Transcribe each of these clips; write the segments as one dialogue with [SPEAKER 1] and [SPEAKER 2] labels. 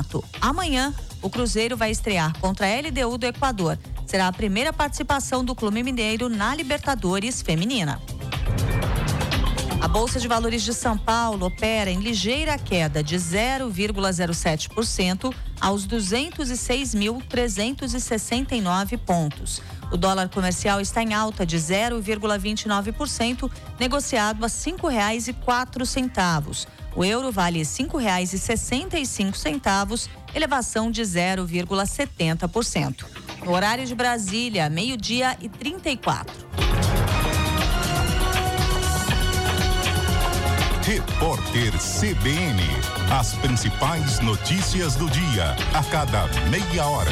[SPEAKER 1] campeonato. Amanhã, o Cruzeiro vai estrear contra a LDU do Equador. Será a primeira participação do Clube Mineiro na Libertadores Feminina. A Bolsa de Valores de São Paulo opera em ligeira queda de 0,07% aos 206.369 pontos. O dólar comercial está em alta de 0,29%, negociado a R$ 5,04. O euro vale R$ 5,65, elevação de 0,70%. No horário de Brasília, 12:34.
[SPEAKER 2] Repórter CBN. As principais notícias do dia, a cada meia hora.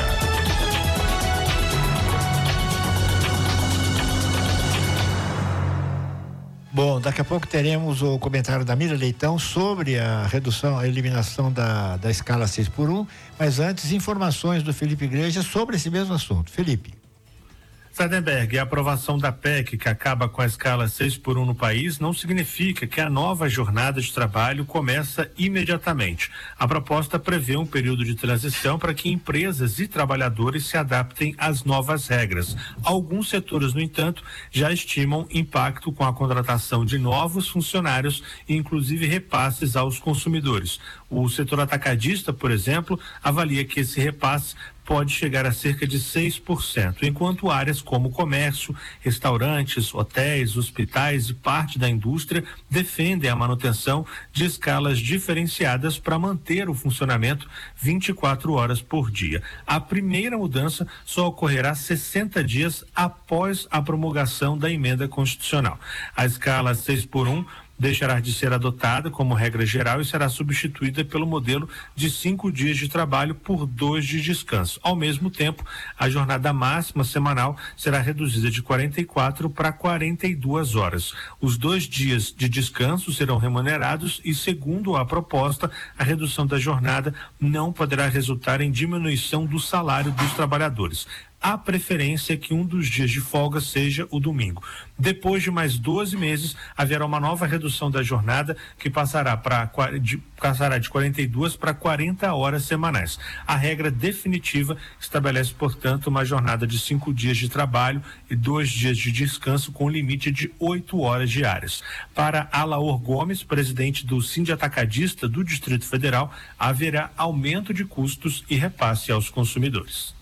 [SPEAKER 3] Bom, daqui a pouco teremos o comentário da Mira Leitão sobre a redução, a eliminação da escala 6x1, mas antes, informações do Felipe Igreja sobre esse mesmo assunto. Felipe.
[SPEAKER 4] Sardenberg, a aprovação da PEC que acaba com a escala 6x1 no país não significa que a nova jornada de trabalho começa imediatamente. A proposta prevê um período de transição para que empresas e trabalhadores se adaptem às novas regras. Alguns setores, no entanto, já estimam impacto com a contratação de novos funcionários e inclusive repasses aos consumidores. O setor atacadista, por exemplo, avalia que esse repasse pode chegar a cerca de 6%, enquanto áreas como comércio, restaurantes, hotéis, hospitais e parte da indústria defendem a manutenção de escalas diferenciadas para manter o funcionamento 24 horas por dia. A primeira mudança só ocorrerá 60 dias após a promulgação da emenda constitucional. A escala 6x1 deixará de ser adotada como regra geral e será substituída pelo modelo de 5 dias de trabalho por 2 de descanso. Ao mesmo tempo, a jornada máxima semanal será reduzida de 44 para 42 horas. Os 2 dias de descanso serão remunerados e, segundo a proposta, a redução da jornada não poderá resultar em diminuição do salário dos trabalhadores. A preferência é que um dos dias de folga seja o domingo. Depois de mais 12 meses, haverá uma nova redução da jornada que passará de 42 para 40 horas semanais. A regra definitiva estabelece, portanto, uma jornada de 5 dias de trabalho e 2 dias de descanso com limite de 8 horas diárias. Para Alaor Gomes, presidente do Sindiatacadista do Distrito Federal, haverá aumento de custos e repasse aos consumidores.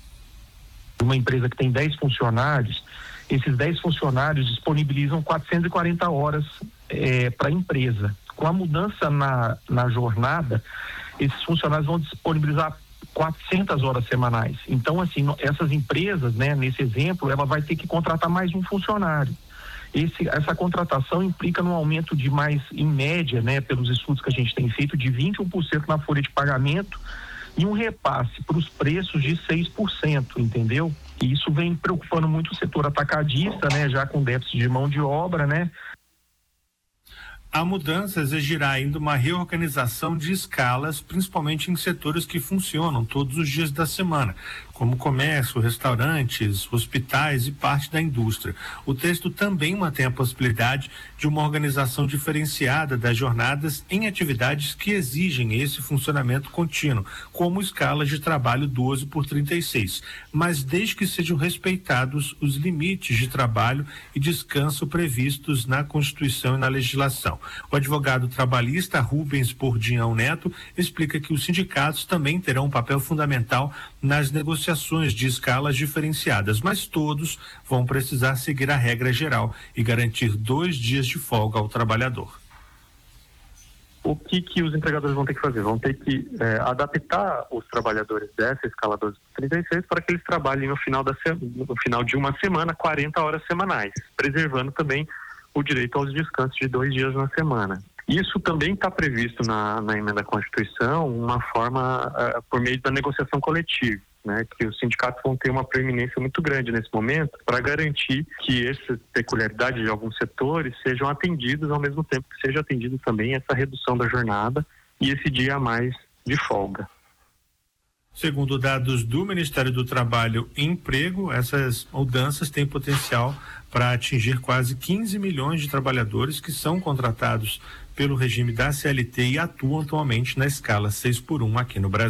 [SPEAKER 5] Uma empresa que tem 10 funcionários, esses 10 funcionários disponibilizam 440 horas para a empresa. Com a mudança na jornada, esses funcionários vão disponibilizar 400 horas semanais. Então, assim, essas empresas, né, nesse exemplo, ela vai ter que contratar mais um funcionário. Essa contratação implica num aumento de mais, em média, né, pelos estudos que a gente tem feito, de 21% na folha de pagamento, e um repasse para os preços de 6%, entendeu? E isso vem preocupando muito o setor atacadista, né? Já com déficit de mão de obra, né?
[SPEAKER 4] A mudança exigirá ainda uma reorganização de escalas, principalmente em setores que funcionam todos os dias da semana, como comércio, restaurantes, hospitais e parte da indústria. O texto também mantém a possibilidade de uma organização diferenciada das jornadas em atividades que exigem esse funcionamento contínuo, como escalas de trabalho 12x36, mas desde que sejam respeitados os limites de trabalho e descanso previstos na Constituição e na legislação. O advogado trabalhista Rubens Pordião Neto explica que os sindicatos também terão um papel fundamental nas negociações de escalas diferenciadas, mas todos vão precisar seguir a regra geral e garantir 2 dias de folga ao trabalhador.
[SPEAKER 6] O que os empregadores vão ter que fazer? Vão ter que adaptar os trabalhadores dessa escala 12x36 para que eles trabalhem no final de uma semana 40 horas semanais, preservando também o direito aos descansos de 2 dias na semana. Isso também está previsto na emenda à Constituição, uma forma por meio da negociação coletiva, né, que os sindicatos vão ter uma preeminência muito grande nesse momento para garantir que essas peculiaridades de alguns setores sejam atendidas ao mesmo tempo que seja atendida também essa redução da jornada e esse dia a mais de folga.
[SPEAKER 4] Segundo dados do Ministério do Trabalho e Emprego, essas mudanças têm potencial para atingir quase 15 milhões de trabalhadores que são contratados pelo regime da CLT e atuam atualmente na escala 6x1 aqui no Brasil.